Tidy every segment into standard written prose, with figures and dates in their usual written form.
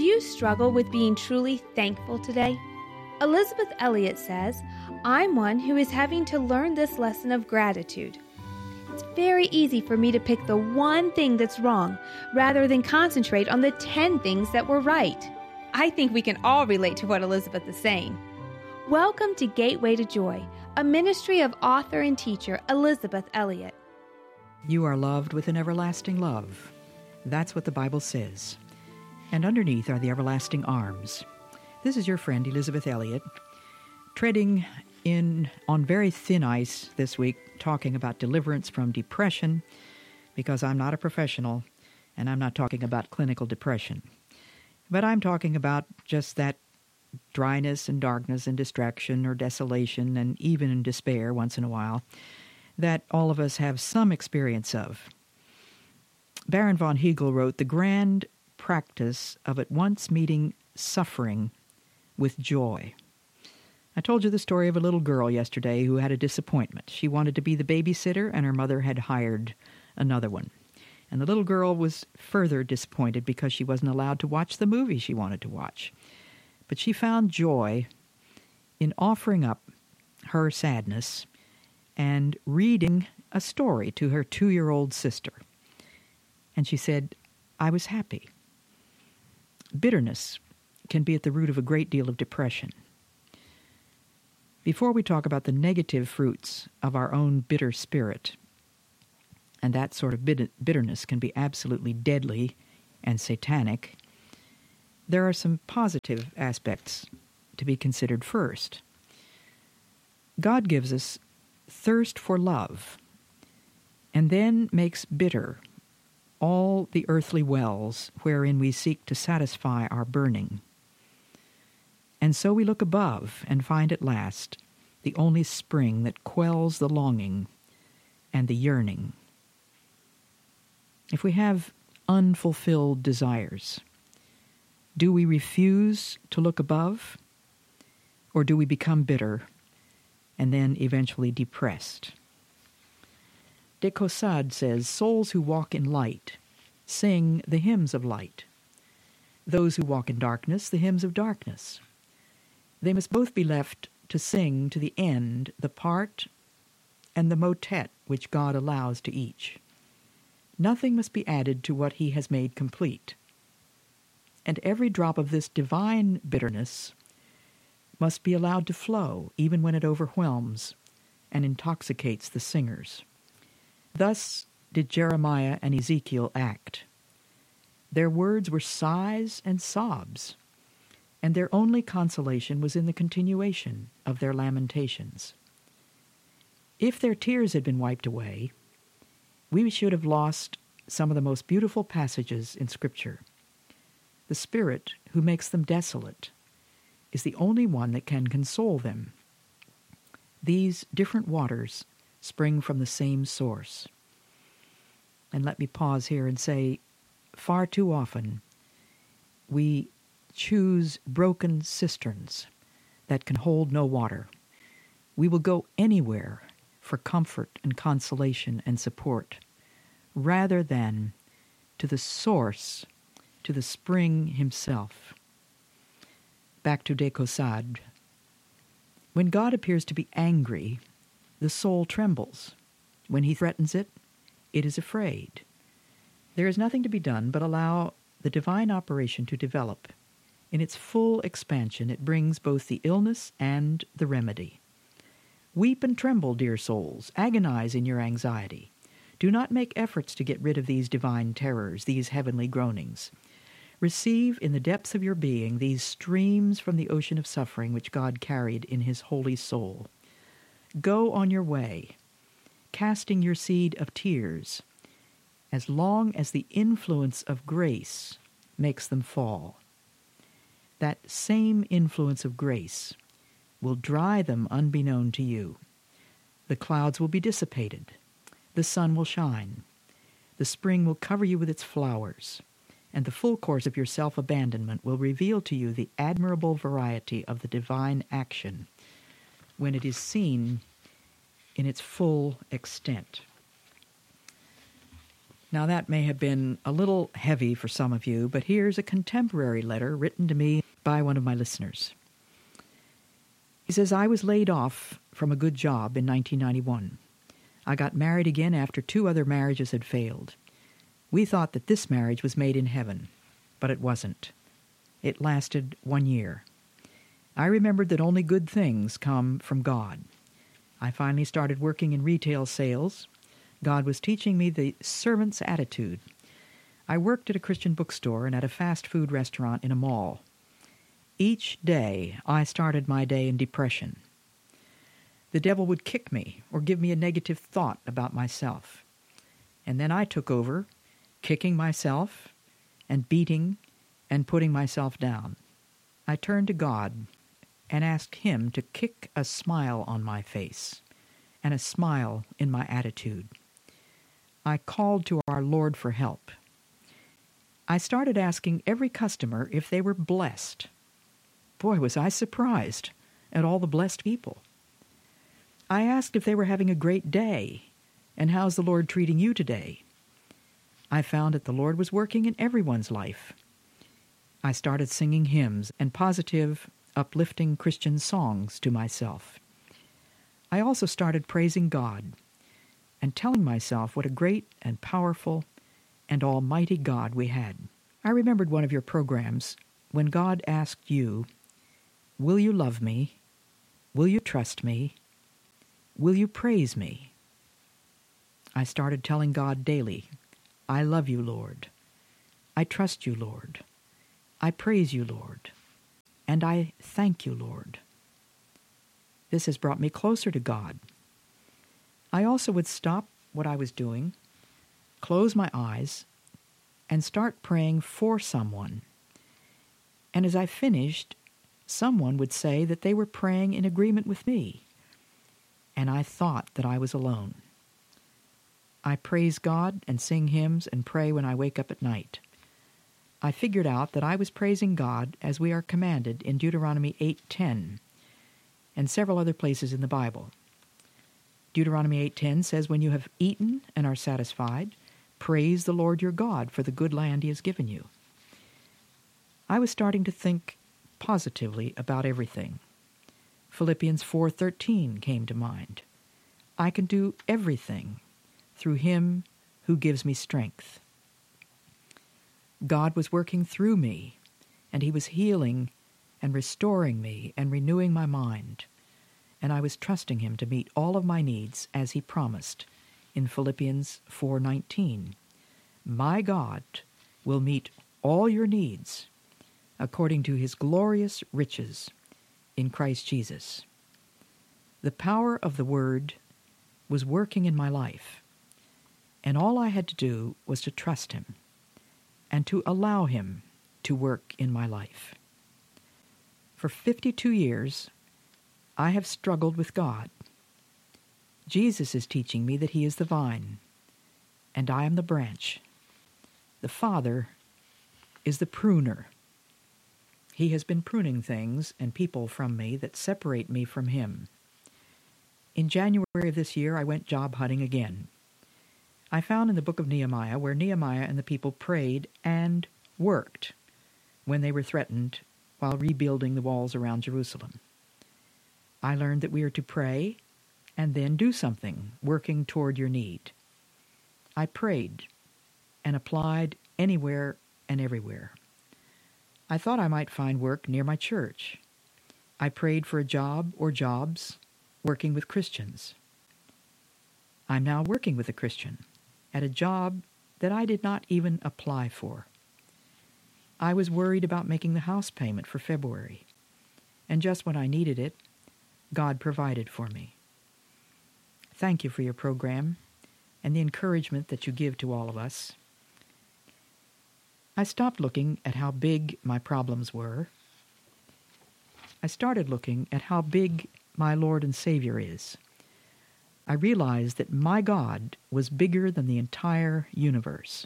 Do you struggle with being truly thankful today? Elizabeth Elliot says, "I'm one who is having to learn this lesson of gratitude. It's very easy for me to pick the one thing that's wrong rather than concentrate on the 10 things that were right." I think we can all relate to what Elizabeth is saying. Welcome to Gateway to Joy, a ministry of author and teacher Elizabeth Elliot. You are loved with an everlasting love. That's what the Bible says. And underneath are the everlasting arms. This is your friend Elizabeth Elliot, treading on very thin ice this week, talking about deliverance from depression, because I'm not a professional, and I'm not talking about clinical depression. But I'm talking about just that dryness and darkness and distraction or desolation and even despair once in a while that all of us have some experience of. Baron von Hegel wrote, "The grand practice of at once meeting suffering with joy." I told you the story of a little girl yesterday who had a disappointment. She wanted to be the babysitter, and her mother had hired another one. And the little girl was further disappointed because she wasn't allowed to watch the movie she wanted to watch. But she found joy in offering up her sadness and reading a story to her 2-year-old sister. And she said, "I was happy." Bitterness can be at the root of a great deal of depression. Before we talk about the negative fruits of our own bitter spirit, and that sort of bitterness can be absolutely deadly and satanic, there are some positive aspects to be considered first. God gives us thirst for love, and then makes bitter all the earthly wells wherein we seek to satisfy our burning. And so we look above and find at last the only spring that quells the longing and the yearning. If we have unfulfilled desires, do we refuse to look above, or do we become bitter and then eventually depressed? De Caussade says, "Souls who walk in light sing the hymns of light. Those who walk in darkness, the hymns of darkness. They must both be left to sing to the end the part and the motet which God allows to each. Nothing must be added to what he has made complete. And every drop of this divine bitterness must be allowed to flow, even when it overwhelms and intoxicates the singers. Thus did Jeremiah and Ezekiel act. Their words were sighs and sobs, and their only consolation was in the continuation of their lamentations. If their tears had been wiped away, we should have lost some of the most beautiful passages in Scripture. The Spirit who makes them desolate is the only one that can console them. These different waters spring from the same source." And let me pause here and say, far too often we choose broken cisterns that can hold no water. We will go anywhere for comfort and consolation and support, rather than to the source, to the spring himself. Back to De Caussade. When God appears to be angry, the soul trembles. When he threatens it, it is afraid. There is nothing to be done but allow the divine operation to develop. In its full expansion, it brings both the illness and the remedy. Weep and tremble, dear souls. Agonize in your anxiety. Do not make efforts to get rid of these divine terrors, these heavenly groanings. Receive in the depths of your being these streams from the ocean of suffering which God carried in his holy soul. Go on your way, casting your seed of tears, as long as the influence of grace makes them fall. That same influence of grace will dry them unbeknown to you. The clouds will be dissipated. The sun will shine. The spring will cover you with its flowers. And the full course of your self-abandonment will reveal to you the admirable variety of the divine action when it is seen in its full extent. Now that may have been a little heavy for some of you, but here's a contemporary letter written to me by one of my listeners. He says, I was laid off from a good job in 1991. I got married again after 2 other marriages had failed. We thought that this marriage was made in heaven, but it wasn't. It lasted 1 year. I remembered that only good things come from God. I finally started working in retail sales. God was teaching me the servant's attitude. I worked at a Christian bookstore and at a fast food restaurant in a mall. Each day, I started my day in depression. The devil would kick me or give me a negative thought about myself. And then I took over, kicking myself and beating and putting myself down. I turned to God and asked Him to kick a smile on my face and a smile in my attitude. I called to our Lord for help. I started asking every customer if they were blessed. Boy, was I surprised at all the blessed people. I asked if they were having a great day, and how's the Lord treating you today? I found that the Lord was working in everyone's life. I started singing hymns and positive, uplifting Christian songs to myself. I also started praising God and telling myself what a great and powerful and almighty God we had. I remembered one of your programs when God asked you, will you love me? Will you trust me? Will you praise me? I started telling God daily, I love you, Lord. I trust you, Lord. I praise you, Lord. And I thank you, Lord. This has brought me closer to God. I also would stop what I was doing, close my eyes, and start praying for someone. And as I finished, someone would say that they were praying in agreement with me, and I thought that I was alone. I praise God and sing hymns and pray when I wake up at night. I figured out that I was praising God as we are commanded in Deuteronomy 8:10 and several other places in the Bible. Deuteronomy 8:10 says, when you have eaten and are satisfied, praise the Lord your God for the good land he has given you. I was starting to think positively about everything. Philippians 4:13 came to mind. I can do everything through him who gives me strength. God was working through me, and he was healing and restoring me and renewing my mind, and I was trusting him to meet all of my needs as he promised in Philippians 4:19. My God will meet all your needs according to his glorious riches in Christ Jesus. The power of the Word was working in my life, and all I had to do was to trust him and to allow him to work in my life. For 52 years, I have struggled with God. Jesus is teaching me that he is the vine, and I am the branch. The Father is the pruner. He has been pruning things and people from me that separate me from him. In January of this year, I went job hunting again. I found in the book of Nehemiah where Nehemiah and the people prayed and worked when they were threatened while rebuilding the walls around Jerusalem. I learned that we are to pray and then do something, working toward your need. I prayed and applied anywhere and everywhere. I thought I might find work near my church. I prayed for a job or jobs working with Christians. I'm now working with a Christian at a job that I did not even apply for. I was worried about making the house payment for February, and just when I needed it, God provided for me. Thank you for your program and the encouragement that you give to all of us. I stopped looking at how big my problems were. I started looking at how big my Lord and Savior is. I realized that my God was bigger than the entire universe.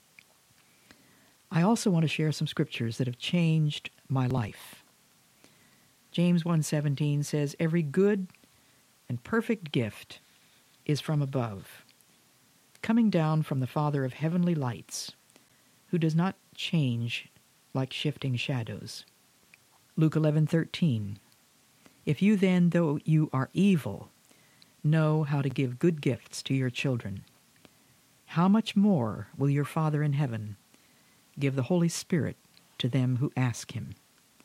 I also want to share some scriptures that have changed my life. James 1:17 says, every good and perfect gift is from above, coming down from the Father of heavenly lights, who does not change like shifting shadows. Luke 11:13. If you then, though you are evil, know how to give good gifts to your children, how much more will your Father in heaven give the Holy Spirit to them who ask him?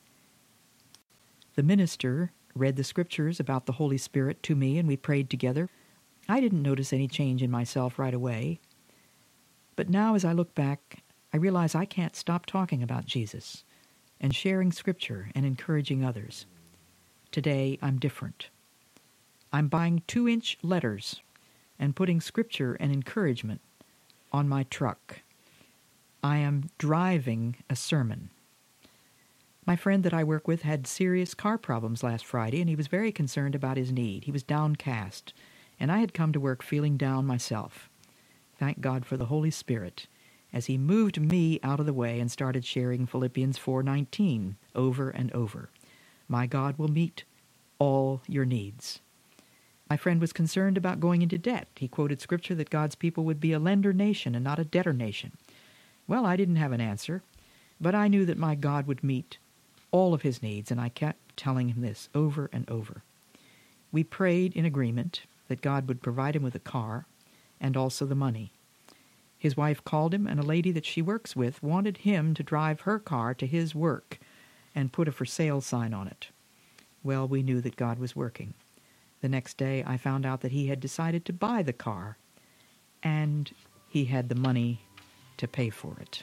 The minister read the scriptures about the Holy Spirit to me, and we prayed together. I didn't notice any change in myself right away. But now as I look back, I realize I can't stop talking about Jesus and sharing scripture and encouraging others. Today, I'm different. I'm buying 2-inch letters and putting scripture and encouragement on my truck. I am driving a sermon. My friend that I work with had serious car problems last Friday, and he was very concerned about his need. He was downcast, and I had come to work feeling down myself. Thank God for the Holy Spirit, as he moved me out of the way and started sharing Philippians 4:19 over and over. My God will meet all your needs. My friend was concerned about going into debt. He quoted scripture that God's people would be a lender nation and not a debtor nation. Well, I didn't have an answer, but I knew that my God would meet all of his needs, and I kept telling him this over and over. We prayed in agreement that God would provide him with a car and also the money. His wife called him, and a lady that she works with wanted him to drive her car to his work and put a for sale sign on it. Well, we knew that God was working. The next day, I found out that he had decided to buy the car, and he had the money to pay for it.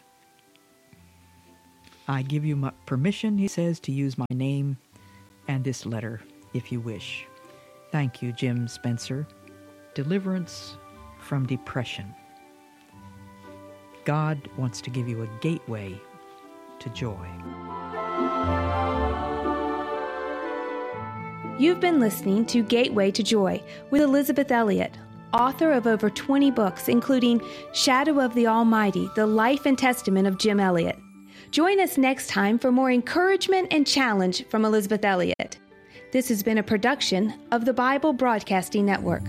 I give you permission, he says, to use my name and this letter, if you wish. Thank you, Jim Spencer. Deliverance from depression. God wants to give you a gateway to joy. You've been listening to Gateway to Joy with Elisabeth Elliot, author of over 20 books, including Shadow of the Almighty, The Life and Testament of Jim Elliot. Join us next time for more encouragement and challenge from Elisabeth Elliot. This has been a production of the Bible Broadcasting Network.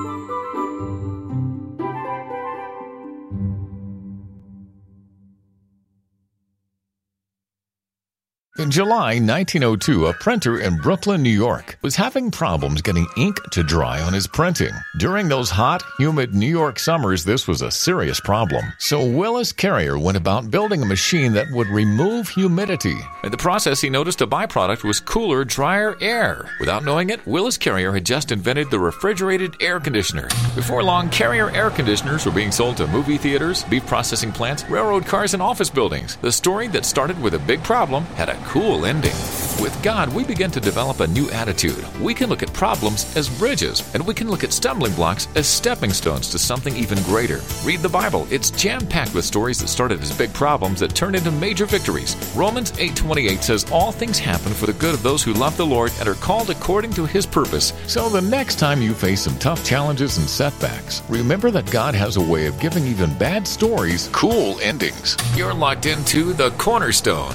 In July 1902, a printer in Brooklyn, New York, was having problems getting ink to dry on his printing. During those hot, humid New York summers, this was a serious problem. So Willis Carrier went about building a machine that would remove humidity. In the process, he noticed a byproduct was cooler, drier air. Without knowing it, Willis Carrier had just invented the refrigerated air conditioner. Before long, Carrier air conditioners were being sold to movie theaters, beef processing plants, railroad cars, and office buildings. The story that started with a big problem had a cool ending. With God, we begin to develop a new attitude. We can look at problems as bridges, and we can look at stumbling blocks as stepping stones to something even greater. Read the Bible. It's jam-packed with stories that started as big problems that turned into major victories. Romans 8:28 says, all things happen for the good of those who love the Lord and are called according to his purpose. So the next time you face some tough challenges and setbacks, remember that God has a way of giving even bad stories cool endings. You're locked into The Cornerstone.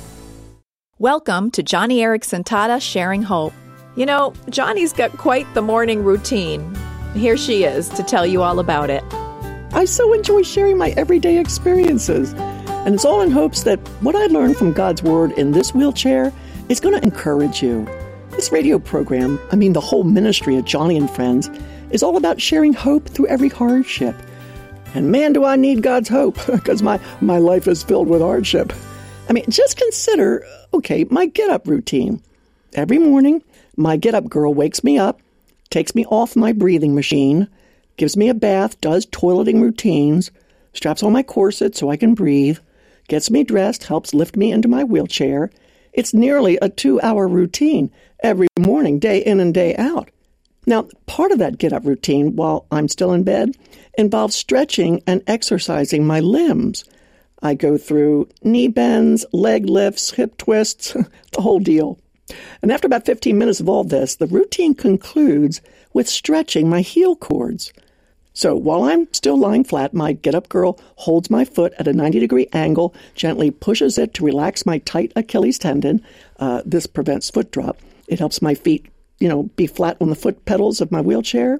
Welcome to Joni Eareckson Tada Sharing Hope. You know, Joni's got quite the morning routine. Here she is to tell you all about it. I so enjoy sharing my everyday experiences, and it's all in hopes that what I learned from God's Word in this wheelchair is going to encourage you. This radio program, the whole ministry of Joni and Friends, is all about sharing hope through every hardship. And man, do I need God's hope, because my life is filled with hardship. Just consider, my get-up routine. Every morning, my get-up girl wakes me up, takes me off my breathing machine, gives me a bath, does toileting routines, straps on my corset so I can breathe, gets me dressed, helps lift me into my wheelchair. It's nearly a 2-hour routine every morning, day in and day out. Now, part of that get-up routine, while I'm still in bed, involves stretching and exercising my limbs. I go through knee bends, leg lifts, hip twists, the whole deal. And after about 15 minutes of all this, the routine concludes with stretching my heel cords. So while I'm still lying flat, my get-up girl holds my foot at a 90-degree angle, gently pushes it to relax my tight Achilles tendon. This prevents foot drop. It helps my feet, be flat on the foot pedals of my wheelchair.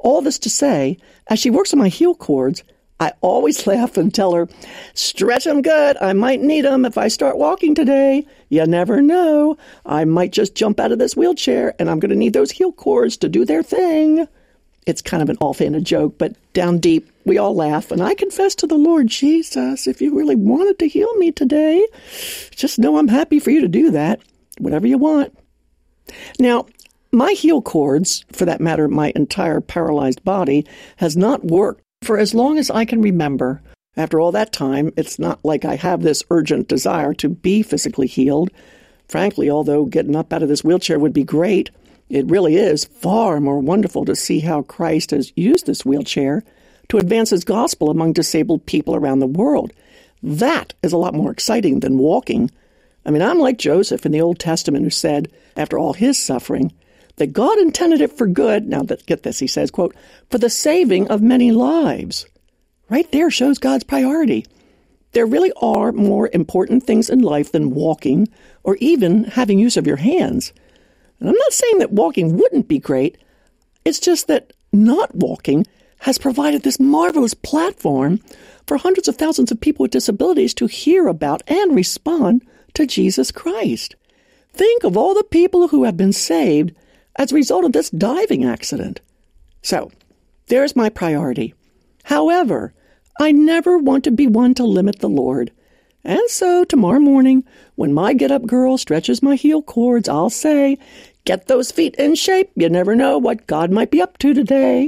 All this to say, as she works on my heel cords, I always laugh and tell her, stretch them good. I might need them if I start walking today. You never know. I might just jump out of this wheelchair and I'm going to need those heel cords to do their thing. It's kind of an offhanded joke, but down deep, we all laugh. And I confess to the Lord, Jesus, if you really wanted to heal me today, just know I'm happy for you to do that. Whatever you want. Now, my heel cords, for that matter, my entire paralyzed body, has not worked for as long as I can remember. After all that time, it's not like I have this urgent desire to be physically healed. Frankly, although getting up out of this wheelchair would be great, it really is far more wonderful to see how Christ has used this wheelchair to advance his gospel among disabled people around the world. That is a lot more exciting than walking. I mean, I'm like Joseph in the Old Testament who said, after all his suffering, that God intended it for good. Now, get this, he says, quote, for the saving of many lives. Right there shows God's priority. There really are more important things in life than walking or even having use of your hands. And I'm not saying that walking wouldn't be great. It's just that not walking has provided this marvelous platform for hundreds of thousands of people with disabilities to hear about and respond to Jesus Christ. Think of all the people who have been saved as a result of this diving accident. So, there's my priority. However, I never want to be one to limit the Lord. And so, tomorrow morning, when my get-up girl stretches my heel cords, I'll say, get those feet in shape. You never know what God might be up to today.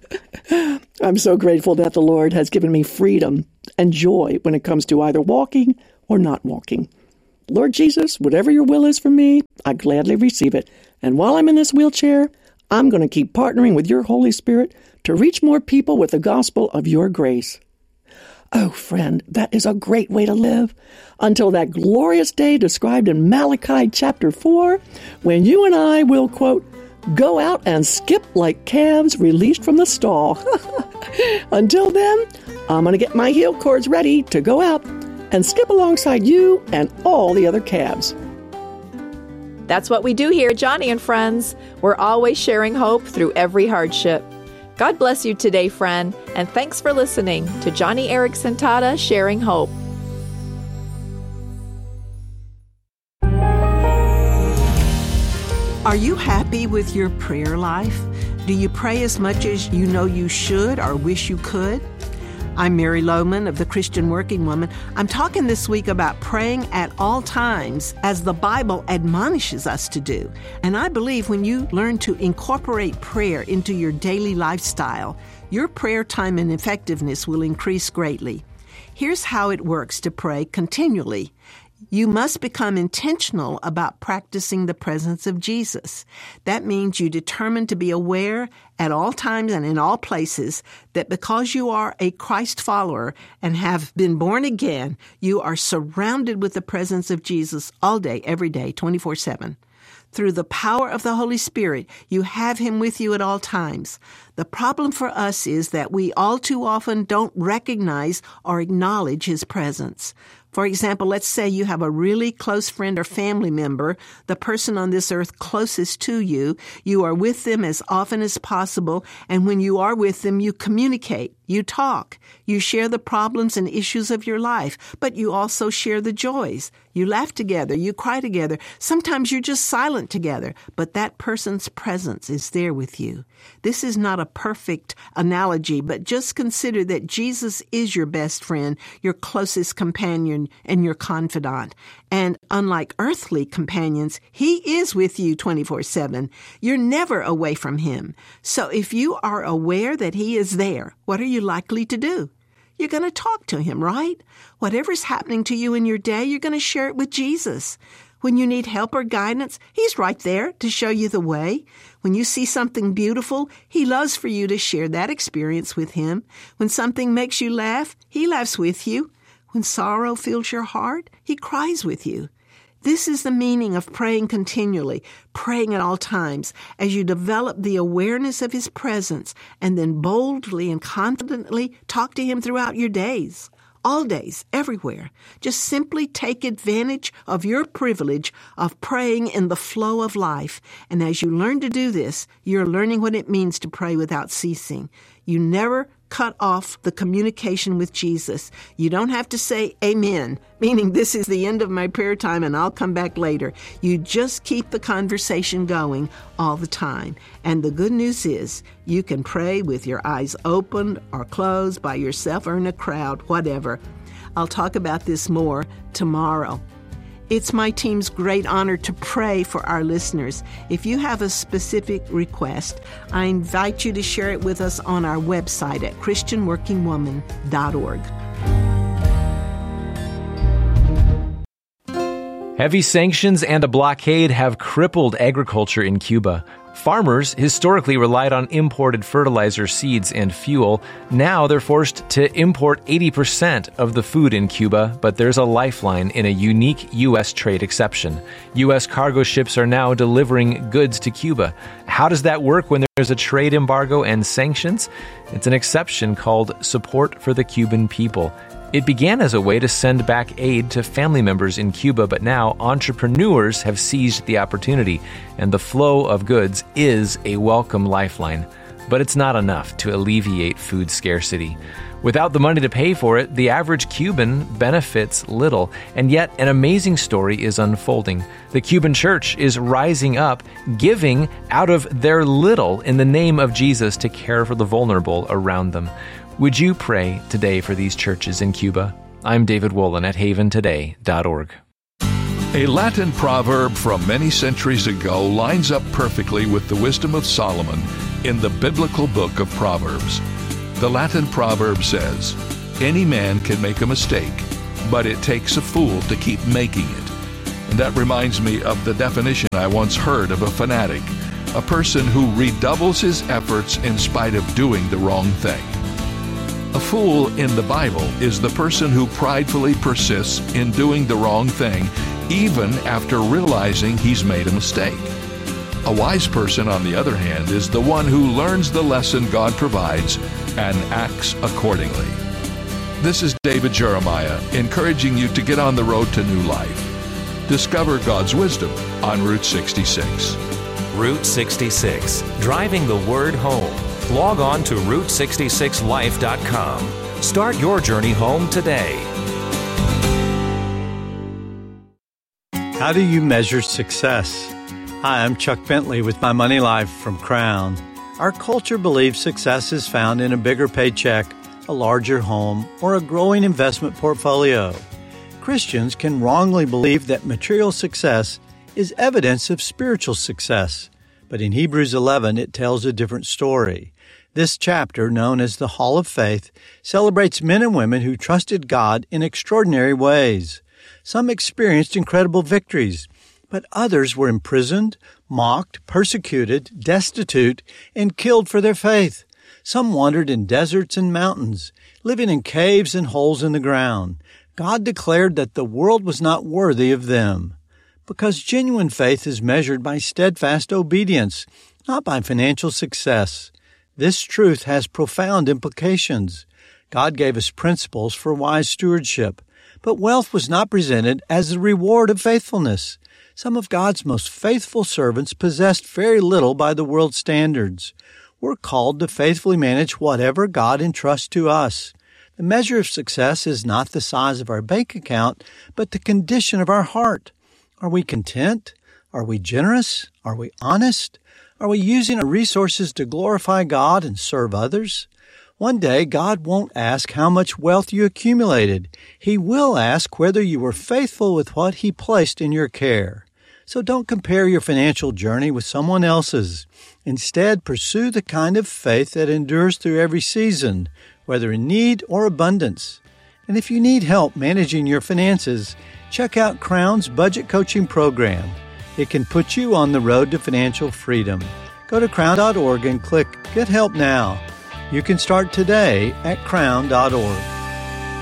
I'm so grateful that the Lord has given me freedom and joy when it comes to either walking or not walking. Lord Jesus, whatever your will is for me, I gladly receive it. And while I'm in this wheelchair, I'm going to keep partnering with your Holy Spirit to reach more people with the gospel of your grace. Oh, friend, that is a great way to live. Until that glorious day described in Malachi chapter 4, when you and I will, quote, go out and skip like calves released from the stall. Until then, I'm going to get my heel cords ready to go out and skip alongside you and all the other calves. That's what we do here, Joni and Friends. We're always sharing hope through every hardship. God bless you today, friend, and thanks for listening to Joni Eareckson Tada Sharing Hope. Are you happy with your prayer life? Do you pray as much as you know you should or wish you could? I'm Mary Lohman of the Christian Working Woman. I'm talking this week about praying at all times as the Bible admonishes us to do. And I believe when you learn to incorporate prayer into your daily lifestyle, your prayer time and effectiveness will increase greatly. Here's how it works to pray continually. You must become intentional about practicing the presence of Jesus. That means you determine to be aware at all times and in all places that because you are a Christ follower and have been born again, you are surrounded with the presence of Jesus all day, every day, 24/7. Through the power of the Holy Spirit, you have him with you at all times. The problem for us is that we all too often don't recognize or acknowledge his presence. For example, let's say you have a really close friend or family member, the person on this earth closest to you. You are with them as often as possible, and when you are with them, you communicate, you talk, you share the problems and issues of your life, but you also share the joys. You laugh together, you cry together. Sometimes you're just silent together, but that person's presence is there with you. This is not a perfect analogy, but just consider that Jesus is your best friend, your closest companion, and your confidant. And unlike earthly companions, he is with you 24/7. You're never away from him. So if you are aware that he is there, what are you likely to do? You're going to talk to him, right? Whatever's happening to you in your day, you're going to share it with Jesus. When you need help or guidance, he's right there to show you the way. When you see something beautiful, he loves for you to share that experience with him. When something makes you laugh, he laughs with you. When sorrow fills your heart, he cries with you. This is the meaning of praying continually, praying at all times, as you develop the awareness of his presence and then boldly and confidently talk to him throughout your days. all days, everywhere. Just simply take advantage of your privilege of praying in the flow of life. And as you learn to do this, you're learning what it means to pray without ceasing. You never cut off the communication with Jesus. You don't have to say amen, meaning this is the end of my prayer time and I'll come back later. You just keep the conversation going all the time. And the good news is you can pray with your eyes open or closed, by yourself or in a crowd, whatever. I'll talk about this more tomorrow. It's my team's great honor to pray for our listeners. If you have a specific request, I invite you to share it with us on our website at christianworkingwoman.org. Heavy sanctions and a blockade have crippled agriculture in Cuba. Farmers historically relied on imported fertilizer, seeds, and fuel. Now they're forced to import 80% of the food in Cuba, but there's a lifeline in a unique U.S. trade exception. U.S. cargo ships are now delivering goods to Cuba. How does that work when there's a trade embargo and sanctions? It's an exception called Support for the Cuban People. It began as a way to send back aid to family members in Cuba, but now entrepreneurs have seized the opportunity, and the flow of goods is a welcome lifeline. But it's not enough to alleviate food scarcity. Without the money to pay for it, the average Cuban benefits little, and yet an amazing story is unfolding. The Cuban church is rising up, giving out of their little in the name of Jesus to care for the vulnerable around them. Would you pray today for these churches in Cuba? I'm David Wolin at haventoday.org. A Latin proverb from many centuries ago lines up perfectly with the wisdom of Solomon in the biblical book of Proverbs. The Latin proverb says, "Any man can make a mistake, but it takes a fool to keep making it." And that reminds me of the definition I once heard of a fanatic, a person who redoubles his efforts in spite of doing the wrong thing. A fool in the Bible is the person who pridefully persists in doing the wrong thing, even after realizing he's made a mistake. A wise person, on the other hand, is the one who learns the lesson God provides and acts accordingly. This is David Jeremiah, encouraging you to get on the road to new life. Discover God's wisdom on Route 66. Route 66, driving the word home. Log on to Route66Life.com. Start your journey home today. How do you measure success? Hi, I'm Chuck Bentley with My Money Life from Crown. Our culture believes success is found in a bigger paycheck, a larger home, or a growing investment portfolio. Christians can wrongly believe that material success is evidence of spiritual success. But in Hebrews 11, it tells a different story. This chapter, known as the Hall of Faith, celebrates men and women who trusted God in extraordinary ways. Some experienced incredible victories, but others were imprisoned, mocked, persecuted, destitute, and killed for their faith. Some wandered in deserts and mountains, living in caves and holes in the ground. God declared that the world was not worthy of them. Because genuine faith is measured by steadfast obedience, not by financial success. This truth has profound implications. God gave us principles for wise stewardship, but wealth was not presented as the reward of faithfulness. Some of God's most faithful servants possessed very little by the world's standards. We're called to faithfully manage whatever God entrusts to us. The measure of success is not the size of our bank account, but the condition of our heart. Are we content? Are we generous? Are we honest? Are we using our resources to glorify God and serve others? One day, God won't ask how much wealth you accumulated. He will ask whether you were faithful with what He placed in your care. So don't compare your financial journey with someone else's. Instead, pursue the kind of faith that endures through every season, whether in need or abundance. And if you need help managing your finances, check out Crown's Budget Coaching Program. It can put you on the road to financial freedom. Go to crown.org and click Get Help Now. You can start today at crown.org.